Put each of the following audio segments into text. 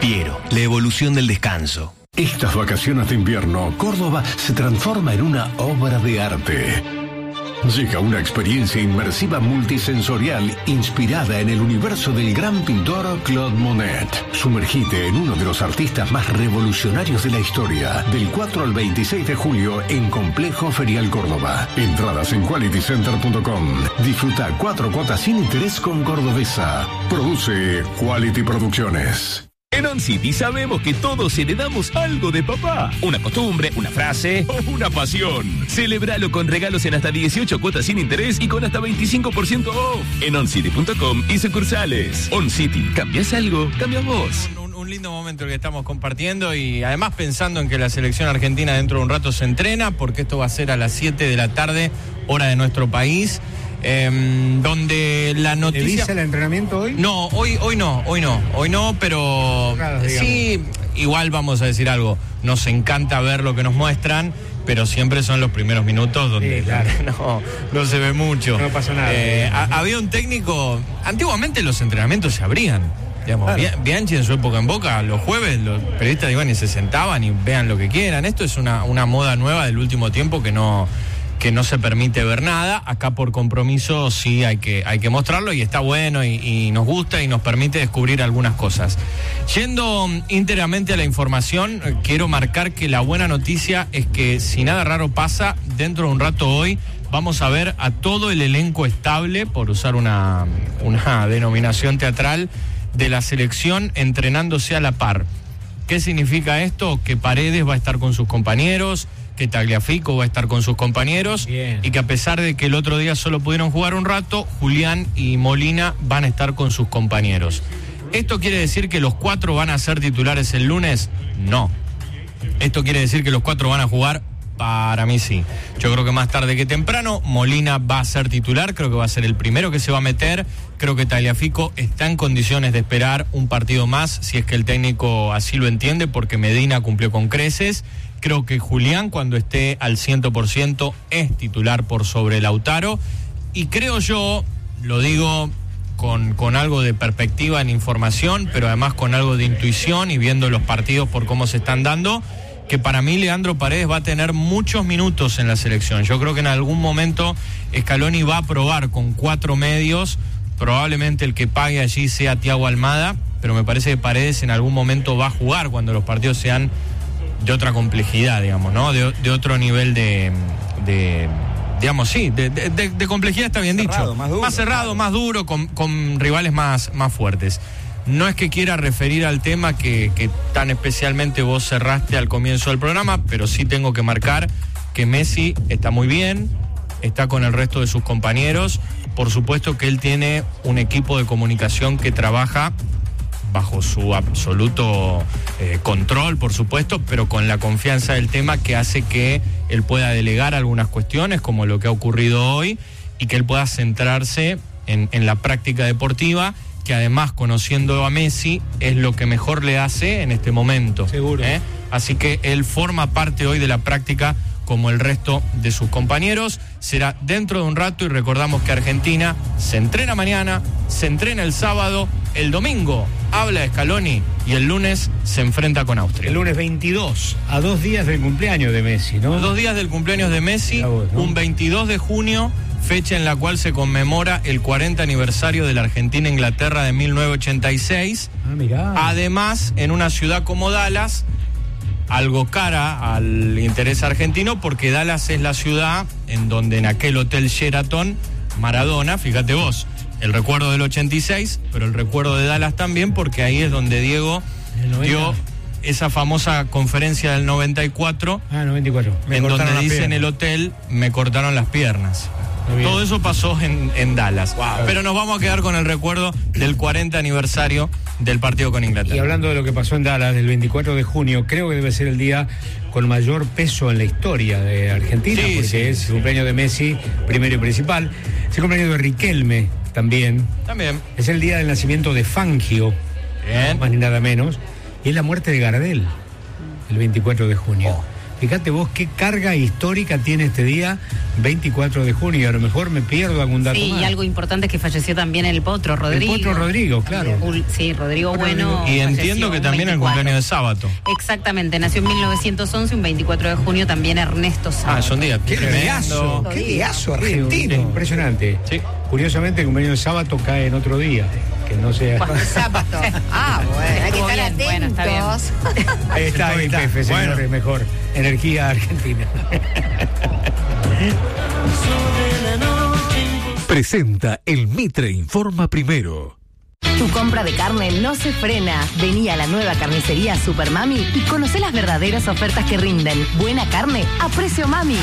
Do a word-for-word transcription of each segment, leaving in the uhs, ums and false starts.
Piero, la evolución del descanso. Estas vacaciones de invierno, Córdoba se transforma en una obra de arte. Llega una experiencia inmersiva multisensorial inspirada en el universo del gran pintor Claude Monet. Sumergite en uno de los artistas más revolucionarios de la historia. Del cuatro al veintiséis de julio en Complejo Ferial Córdoba. Entradas en quality center punto com. Disfruta cuatro cuotas sin interés con Cordobesa. Produce Quality Producciones. En OnCity sabemos que todos heredamos algo de papá. Una costumbre, una frase o una pasión. Celebralo con regalos en hasta dieciocho cuotas sin interés y con hasta veinticinco por ciento off. En oncity punto com y sucursales. OnCity. ¿Cambias algo? Cambias vos. Un, un lindo momento el que estamos compartiendo y además pensando en que la selección argentina dentro de un rato se entrena, porque esto va a ser a las siete de la tarde, hora de nuestro país. Eh, donde la noticia... ¿Le dice el entrenamiento hoy? No, hoy, hoy no, hoy no, hoy no, pero Claro, sí, igual vamos a decir algo, nos encanta ver lo que nos muestran, pero siempre son los primeros minutos donde sí, claro. no, no se ve mucho. No pasa nada. Eh, a, había un técnico, antiguamente los entrenamientos se abrían. Digamos, Claro. Bianchi en su época en Boca, los jueves los periodistas iban y se sentaban y vean lo que quieran. Esto es una, una moda nueva del último tiempo que no... que no se permite ver nada. Acá por compromiso sí hay que, hay que mostrarlo y está bueno y, y nos gusta y nos permite descubrir algunas cosas. Yendo íntegramente a la información, quiero marcar que la buena noticia es que si nada raro pasa, dentro de un rato hoy vamos a ver a todo el elenco estable, por usar una, una denominación teatral, de la selección entrenándose a la par. ¿Qué significa esto? Que Paredes va a estar con sus compañeros, que Tagliafico va a estar con sus compañeros. Bien. Y que a pesar de que el otro día solo pudieron jugar un rato, Julián y Molina van a estar con sus compañeros. ¿Esto quiere decir que los cuatro van a ser titulares el lunes? No. ¿Esto quiere decir que los cuatro van a jugar? Para mí sí. Yo creo que más tarde que temprano Molina va a ser titular, creo que va a ser el primero que se va a meter. Creo que Tagliafico está en condiciones de esperar un partido más, si es que el técnico así lo entiende, porque Medina cumplió con creces. Creo que Julián, cuando esté al cien por ciento, es titular por sobre Lautaro. Y creo yo, lo digo con, con algo de perspectiva en información, pero además con algo de intuición y viendo los partidos por cómo se están dando, que para mí Leandro Paredes va a tener muchos minutos en la selección. Yo creo que en algún momento Scaloni va a probar con cuatro medios. Probablemente el que pague allí sea Thiago Almada, pero me parece que Paredes en algún momento va a jugar cuando los partidos sean de otra complejidad, digamos, ¿no? De, de otro nivel de, de digamos, sí, de, de, de, de complejidad está bien cerrado, dicho. Más, duro, más cerrado, claro. más duro, con, con rivales más, más fuertes. No es que quiera referir al tema que, que tan especialmente vos cerraste al comienzo del programa, pero sí tengo que marcar que Messi está muy bien, está con el resto de sus compañeros. Por supuesto que él tiene un equipo de comunicación que trabaja bajo su absoluto eh, control, por supuesto, pero con la confianza del tema que hace que él pueda delegar algunas cuestiones, como lo que ha ocurrido hoy, y que él pueda centrarse en, en la práctica deportiva, que además, conociendo a Messi, es lo que mejor le hace en este momento. Seguro. ¿eh? Así que él forma parte hoy de la práctica como el resto de sus compañeros. Será dentro de un rato y recordamos que Argentina se entrena mañana, se entrena el sábado, el domingo habla Scaloni y el lunes se enfrenta con Austria. El lunes veintidós, a dos días del cumpleaños de Messi, ¿no? Dos días del cumpleaños de Messi, vos, ¿no? Un veintidós de junio, fecha en la cual se conmemora el cuarenta aniversario de la Argentina-Inglaterra de mil novecientos ochenta y seis. Ah, mirá. Además, en una ciudad como Dallas, algo cara al interés argentino, porque Dallas es la ciudad en donde en aquel hotel Sheraton, Maradona, fíjate vos, el recuerdo del ochenta y seis, pero el recuerdo de Dallas también, porque ahí es donde Diego dio esa famosa conferencia del noventa y cuatro, Ah, noventa y cuatro. Me en cortaron donde las dice en piernas. el hotel, me cortaron las piernas. Muy bien. Todo eso pasó en, en Dallas. Wow. Pero nos vamos a quedar con el recuerdo del cuarenta aniversario del partido con Inglaterra. Y hablando de lo que pasó en Dallas, del veinticuatro de junio, creo que debe ser el día con mayor peso en la historia de Argentina, Sí, porque sí, es sí. el cumpleaños de Messi, primero y principal. Es el cumpleaños de Riquelme también. También. Es el día del nacimiento de Fangio, Bien. más ni nada menos. Y es la muerte de Gardel, el veinticuatro de junio. Oh. Fíjate vos qué carga histórica tiene este día, veinticuatro de junio. A lo mejor me pierdo algún dato Sí, más. y algo importante es que falleció también el Potro Rodrigo. El Potro Rodrigo, claro. Sí, Rodrigo Bueno. Y entiendo que también el cumpleaños de Sábato. Exactamente, nació en mil novecientos once, un veinticuatro de junio, también Ernesto Sábato. Ah, son días. Qué diazo, qué diazo argentino. Impresionante. Sí. Curiosamente, el cumpleaños de Sábato cae en otro día, que no sea... Sábado. Ah, bueno, hay que Estuvo estar bien, bueno, está bien. atentos. Ahí está, ahí está. Señores, Bueno. mejor. Energía argentina. Presenta el Mitre Informa Primero. Tu compra de carne no se frena. Vení a la nueva carnicería Super Mami y conoce las verdaderas ofertas que rinden. Buena carne a precio mami.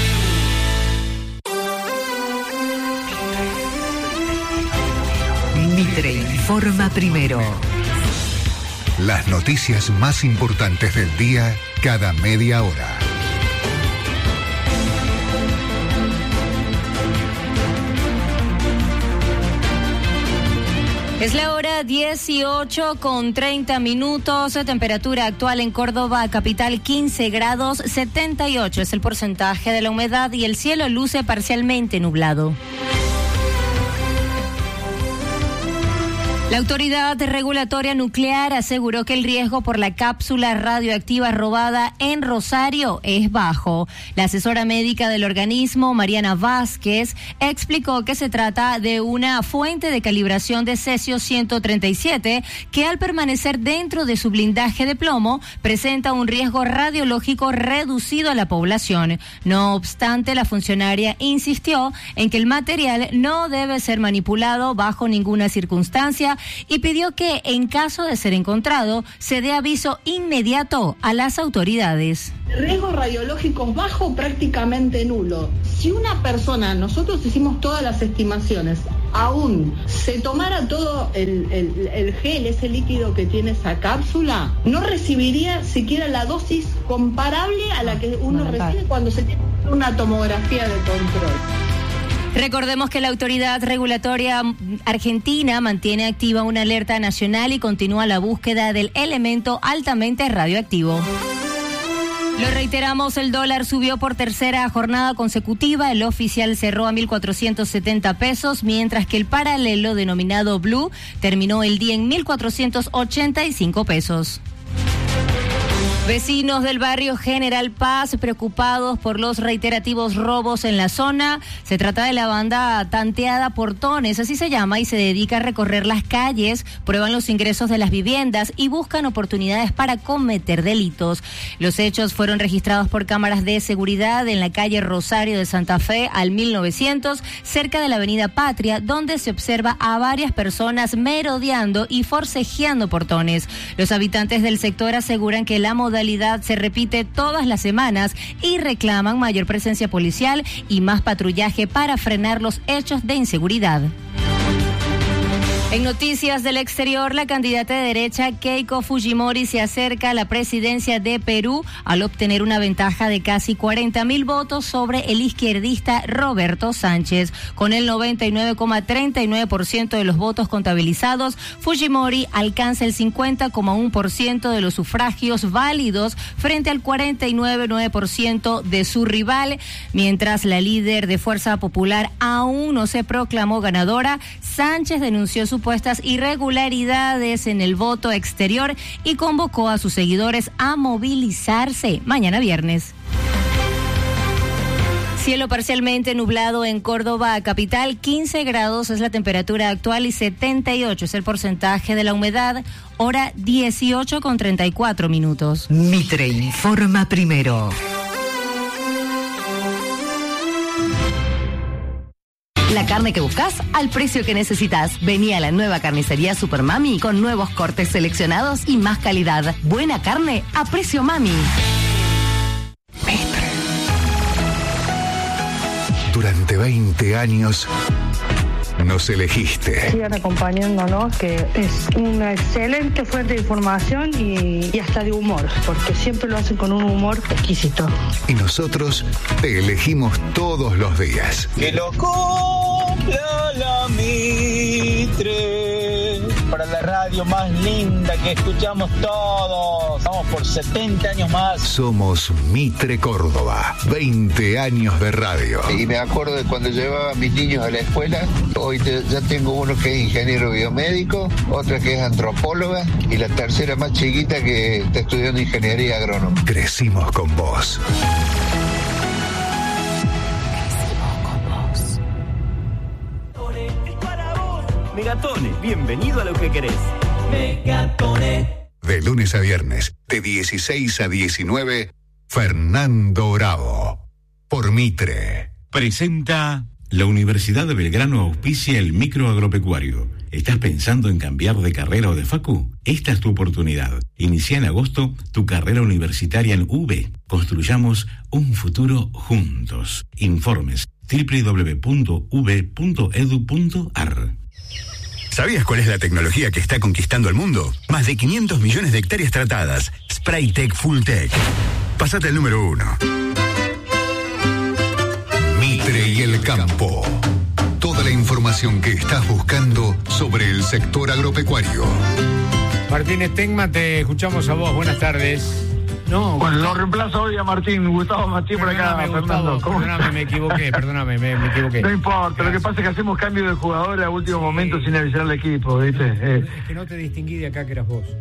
Mitre Informa Primero. Las noticias más importantes del día cada media hora. Es la hora dieciocho con treinta minutos, temperatura actual en Córdoba, capital quince grados, setenta y ocho es el porcentaje de la humedad y el cielo luce parcialmente nublado. La Autoridad Regulatoria Nuclear aseguró que el riesgo por la cápsula radioactiva robada en Rosario es bajo. La asesora médica del organismo, Mariana Vázquez, explicó que se trata de una fuente de calibración de cesio ciento treinta y siete que al permanecer dentro de su blindaje de plomo presenta un riesgo radiológico reducido a la población. No obstante, la funcionaria insistió en que el material no debe ser manipulado bajo ninguna circunstancia y pidió que, en caso de ser encontrado, se dé aviso inmediato a las autoridades. Riesgos radiológicos bajo, prácticamente nulo. Si una persona, nosotros hicimos todas las estimaciones, aún se tomara todo el, el, el gel, ese líquido que tiene esa cápsula, no recibiría siquiera la dosis comparable a la que uno recibe cuando se tiene una tomografía de control. Recordemos que la Autoridad Regulatoria Argentina mantiene activa una alerta nacional y continúa la búsqueda del elemento altamente radioactivo. Lo reiteramos, el dólar subió por tercera jornada consecutiva, el oficial cerró a mil cuatrocientos setenta pesos, mientras que el paralelo denominado Blue terminó el día en mil cuatrocientos ochenta y cinco pesos. Vecinos del barrio General Paz preocupados por los reiterativos robos en la zona. Se trata de la banda Tanteada Portones, así se llama, y se dedica a recorrer las calles, prueban los ingresos de las viviendas y buscan oportunidades para cometer delitos. Los hechos fueron registrados por cámaras de seguridad en la calle Rosario de Santa Fe al mil novecientos, cerca de la avenida Patria, donde se observa a varias personas merodeando y forcejeando portones. Los habitantes del sector aseguran que la modalidad se repite todas las semanas y reclaman mayor presencia policial y más patrullaje para frenar los hechos de inseguridad. En noticias del exterior, la candidata de derecha Keiko Fujimori se acerca a la presidencia de Perú al obtener una ventaja de casi cuarenta mil votos sobre el izquierdista Roberto Sánchez. Con el noventa y nueve coma treinta y nueve por ciento de los votos contabilizados, Fujimori alcanza el cincuenta coma uno por ciento de los sufragios válidos frente al cuarenta y nueve coma nueve por ciento de su rival. Mientras la líder de Fuerza Popular aún no se proclamó ganadora, Sánchez denunció supuestas irregularidades en el voto exterior y convocó a sus seguidores a movilizarse mañana viernes. Cielo parcialmente nublado en Córdoba, capital, quince grados es la temperatura actual y setenta y ocho es el porcentaje de la humedad, hora dieciocho con treinta y cuatro minutos. Mitre Informa Primero. La carne que buscas al precio que necesitas. Vení a la nueva carnicería Super Mami con nuevos cortes seleccionados y más calidad. Buena carne a precio mami. Durante veinte años nos elegiste. Sigan acompañándonos, que es una excelente fuente de información y, y hasta de humor, porque siempre lo hacen con un humor exquisito. Y nosotros te elegimos todos los días. Que lo cumpla la Mitre. Para la radio radio más linda que escuchamos todos. Vamos por setenta años más. Somos Mitre Córdoba, veinte años de radio. Y me acuerdo de cuando llevaba a mis niños a la escuela. Hoy te, ya tengo uno que es ingeniero biomédico, otra que es antropóloga y la tercera más chiquita que está estudiando ingeniería agrónoma. Crecimos con vos. Megatone, bienvenido a lo que querés. Megatone. De lunes a viernes, de dieciséis a diecinueve, Fernando Bravo. Por Mitre. Presenta. La Universidad de Belgrano auspicia el microagropecuario. ¿Estás pensando en cambiar de carrera o de facu? Esta es tu oportunidad. Inicia en agosto tu carrera universitaria en U B. Construyamos un futuro juntos. Informes doble u doble u doble u punto u b punto e d u punto a r. ¿Sabías cuál es la tecnología que está conquistando el mundo? Más de quinientos millones de hectáreas tratadas. Spraytec Fulltech. Pásate al número uno. Mitre y el campo. Toda la información que estás buscando sobre el sector agropecuario. Martínez Tegma, te escuchamos a vos. Buenas tardes. No, bueno, lo reemplazo hoy a Martín, Gustavo Martín por acá, Fernando. Gustavo, perdóname, me equivoqué, perdóname, me, me equivoqué. No importa, Gracias. Lo que pasa es que hacemos cambio de jugador a último sí. momento sin avisar al equipo, ¿viste? Eh. Es que no te distinguí de acá que eras vos.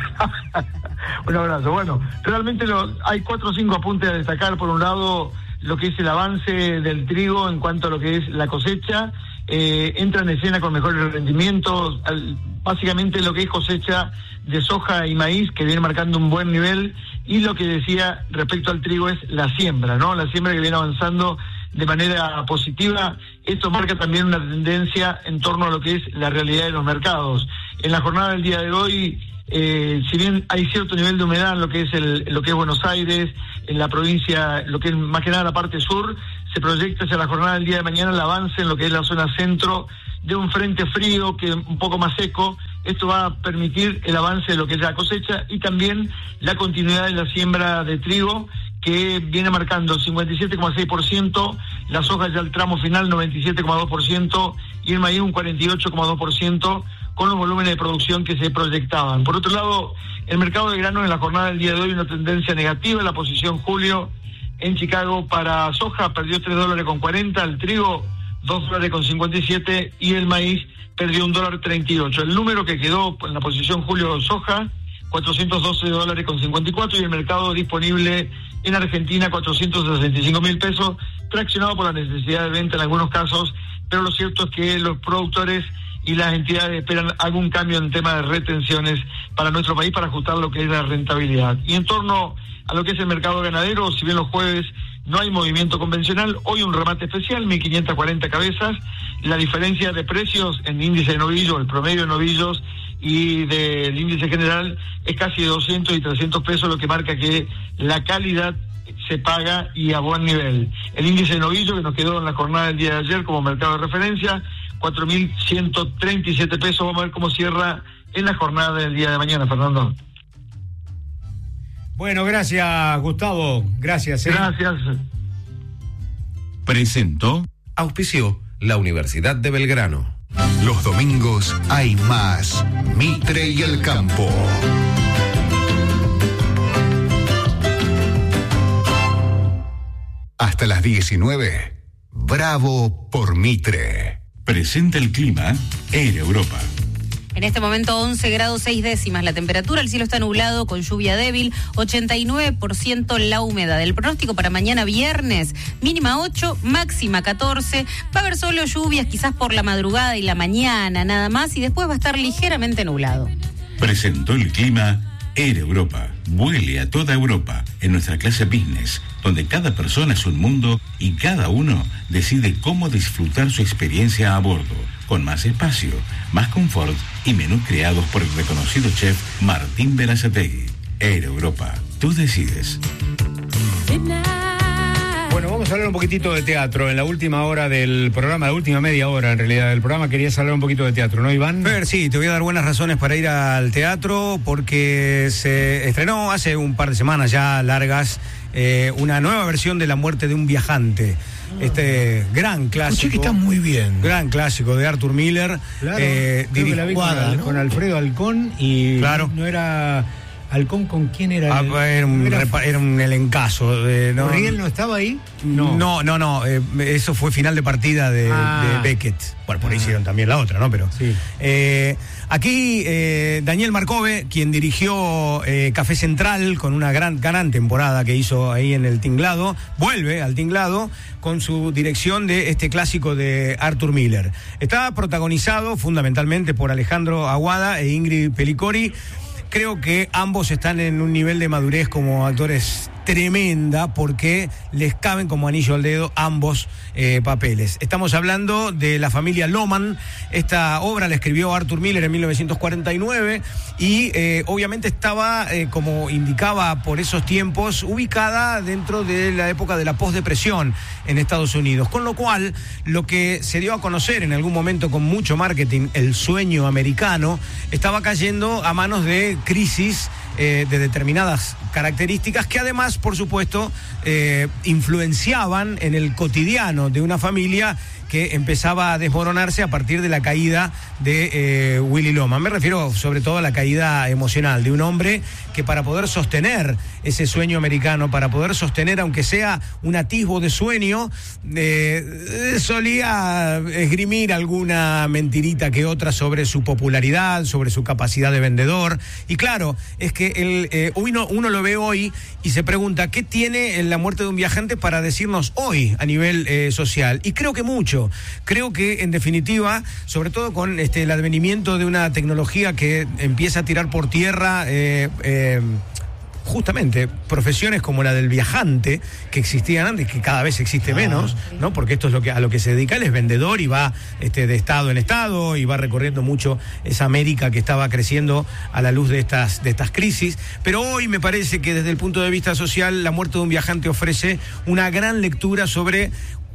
Un abrazo. Bueno, realmente lo, hay cuatro o cinco apuntes a destacar. Por un lado, lo que es el avance del trigo en cuanto a lo que es la cosecha. Eh, entra en escena con mejores rendimientos, al, básicamente lo que es cosecha de soja y maíz, que viene marcando un buen nivel, y lo que decía respecto al trigo es la siembra, ¿no? La siembra que viene avanzando de manera positiva. Esto marca también una tendencia en torno a lo que es la realidad de los mercados. En la jornada del día de hoy, eh, si bien hay cierto nivel de humedad en lo que es el, lo que es Buenos Aires, en la provincia, lo que es más que nada la parte sur, se proyecta hacia la jornada del día de mañana el avance en lo que es la zona centro de un frente frío que un poco más seco. Esto va a permitir el avance de lo que es la cosecha y también la continuidad de la siembra de trigo, que viene marcando cincuenta y siete coma seis por ciento, la soja ya al tramo final noventa y siete coma dos por ciento y el maíz un cuarenta y ocho coma dos por ciento, con los volúmenes de producción que se proyectaban. Por otro lado, el mercado de granos en la jornada del día de hoy una tendencia negativa. En la posición julio en Chicago para soja perdió tres dólares con cuarenta, el trigo dos dólares con cincuenta y siete y el maíz perdió un dólar treinta y ocho. El número que quedó en la posición julio soja, cuatrocientos doce dólares con cincuenta y cuatro, y el mercado disponible en Argentina cuatrocientos sesenta y cinco mil pesos, traccionado por la necesidad de venta en algunos casos, pero lo cierto es que los productores y las entidades esperan algún cambio en el tema de retenciones para nuestro país para ajustar lo que es la rentabilidad. Y en torno a lo que es el mercado ganadero, si bien los jueves no hay movimiento convencional, hoy un remate especial, mil quinientas cuarenta cabezas. La diferencia de precios en índice de novillo, el promedio de novillos y del índice general es casi de doscientos y trescientos pesos, lo que marca que la calidad se paga y a buen nivel. El índice de novillo, que nos quedó en la jornada del día de ayer como mercado de referencia, cuatro mil ciento treinta y siete pesos. Vamos a ver cómo cierra en la jornada del día de mañana, Fernando. Bueno, gracias, Gustavo. Gracias. ¿eh? Gracias. Presentó. Auspició la Universidad de Belgrano. Los domingos hay más Mitre y el campo. Hasta las diecinueve, Bravo por Mitre. Presenta el clima Air Europa. En este momento once grados seis décimas la temperatura, el cielo está nublado con lluvia débil, ochenta y nueve por ciento la humedad. El pronóstico para mañana viernes, mínima ocho, máxima catorce, va a haber solo lluvias quizás por la madrugada y la mañana nada más, y después va a estar ligeramente nublado. Presentó el clima Air Europa. Vuele a toda Europa en nuestra clase business, donde cada persona es un mundo y cada uno decide cómo disfrutar su experiencia a bordo, con más espacio, más confort y menús creados por el reconocido chef Martín Berazategui. Air Europa, tú decides. Bueno, vamos a hablar un poquitito de teatro. En la última hora del programa, la última media hora en realidad del programa, querías hablar un poquito de teatro, ¿no, Iván? Fer, sí, te voy a dar buenas razones para ir al teatro porque se estrenó hace un par de semanas ya largas eh, una nueva versión de La muerte de un viajante. Este gran clásico. Escuché que está muy bien. Gran clásico de Arthur Miller. Claro, eh, creo que la vi con, dirigida, ¿no? con Alfredo Alcón y claro. no era... ¿Alcón con quién era? Ah, era, un, era, era un elencazo. Eh, no, ¿Uriel no estaba ahí? No, no, no. no eh, eso fue final de partida de, ah. de Beckett. Bueno, por ahí ah. hicieron también la otra, ¿no? Pero sí. eh, aquí eh, Daniel Marcove, quien dirigió eh, Café Central con una gran, gran temporada que hizo ahí en el Tinglado, vuelve al Tinglado con su dirección de este clásico de Arthur Miller. Está protagonizado fundamentalmente por Alejandro Aguada e Ingrid Pelicori. Creo que ambos están en un nivel de madurez como actores tremenda porque les caben como anillo al dedo ambos eh, papeles. Estamos hablando de la familia Lohman. Esta obra la escribió Arthur Miller en mil novecientos cuarenta y nueve y eh, obviamente estaba, eh, como indicaba por esos tiempos, ubicada dentro de la época de la posdepresión en Estados Unidos. Con lo cual, lo que se dio a conocer en algún momento con mucho marketing, el sueño americano, estaba cayendo a manos de crisis eh, de determinadas características que además, por supuesto, eh, influenciaban en el cotidiano de una familia que empezaba a desmoronarse a partir de la caída de eh, Willy Loman. Me refiero sobre todo a la caída emocional de un hombre que para poder sostener ese sueño americano, para poder sostener aunque sea un atisbo de sueño, eh, solía esgrimir alguna mentirita que otra sobre su popularidad, sobre su capacidad de vendedor. Y claro, es que el, eh, uno, uno lo ve hoy y se pregunta, ¿qué tiene la muerte de un viajante para decirnos hoy a nivel eh, social? Y creo que mucho. Creo que, en definitiva, sobre todo con este, el advenimiento de una tecnología que empieza a tirar por tierra eh, eh, justamente profesiones como la del viajante que existían antes, que cada vez existe menos, ¿no? Porque esto es lo que a lo que se dedica, él es vendedor y va este, de estado en estado y va recorriendo mucho esa América que estaba creciendo a la luz de estas, de estas crisis. Pero hoy me parece que desde el punto de vista social, La muerte de un viajante ofrece una gran lectura sobre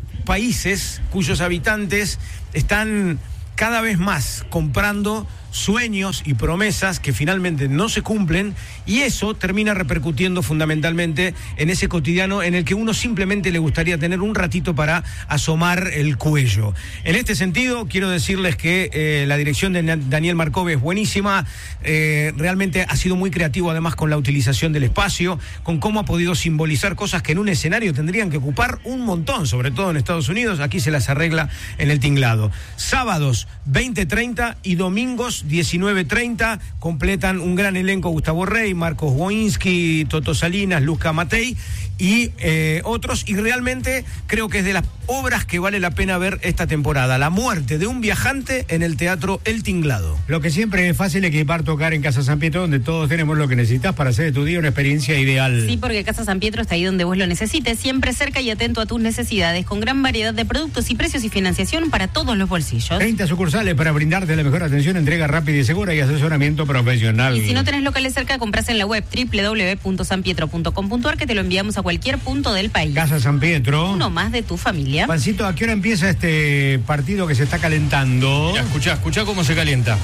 países cuyos habitantes están cada vez más comprando sueños y promesas que finalmente no se cumplen, y eso termina repercutiendo fundamentalmente en ese cotidiano en el que uno simplemente le gustaría tener un ratito para asomar el cuello. En este sentido, quiero decirles que eh, la dirección de Daniel Marcove es buenísima, eh, realmente ha sido muy creativo además con la utilización del espacio, con cómo ha podido simbolizar cosas que en un escenario tendrían que ocupar un montón, sobre todo en Estados Unidos. Aquí se las arregla en el Tinglado. Sábados veinte treinta y domingos diecinueve treinta, completan un gran elenco: Gustavo Rey, Marcos Woinski, Toto Salinas, Luzca Matei y eh, otros, y realmente creo que es de las obras que vale la pena ver esta temporada. La muerte de un viajante en el Teatro El Tinglado. Lo que siempre es fácil equipar, tocar en Casa San Pietro, donde todos tenemos lo que necesitas para hacer de tu día una experiencia ideal. Sí, porque Casa San Pietro está ahí donde vos lo necesites, siempre cerca y atento a tus necesidades, con gran variedad de productos y precios y financiación para todos los bolsillos. treinta sucursales para brindarte la mejor atención, entrega rápida y segura y asesoramiento profesional. Y si no tenés locales cerca, compras en la web doble u doble u doble u punto san pietro punto com punto a r, que te lo enviamos a cualquier punto del país. Casa San Pietro. Uno más de tu familia. Pancito, ¿a qué hora empieza este partido que se está calentando? Ya, escuchá, escuchá cómo se calienta.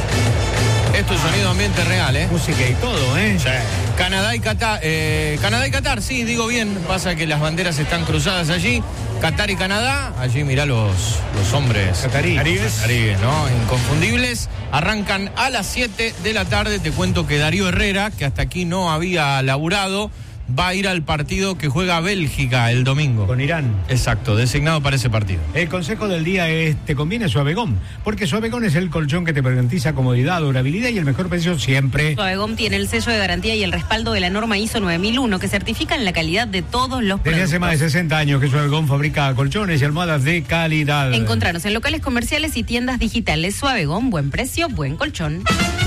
Esto es sonido ambiente real, ¿eh? Música y todo, ¿eh? Sí. Canadá y Qatar, eh, Canadá y Qatar, sí, digo bien. Pasa que las banderas están cruzadas allí. Qatar y Canadá, allí mirá los, los hombres cataríes, cataríes, ¿no? Inconfundibles. Arrancan a las siete de la tarde. Te cuento que Darío Herrera, que hasta aquí no había laburado, va a ir al partido que juega Bélgica el domingo. Con Irán. Exacto, designado para ese partido. El consejo del día es: te conviene Suavegón, porque Suavegón es el colchón que te garantiza comodidad, durabilidad y el mejor precio siempre. Suavegón tiene el sello de garantía y el respaldo de la norma I S O nueve mil uno, que certifican la calidad de todos los productos. Desde hace más de sesenta años que Suavegón fabrica colchones y almohadas de calidad. Encontranos en locales comerciales y tiendas digitales. Suavegón, buen precio, buen colchón.